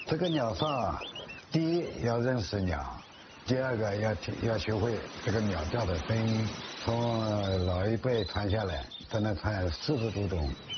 这个鸟哨啊，第一要认识鸟，第二个要学会这个鸟叫的声音，从老一辈传下来，才能传40多种。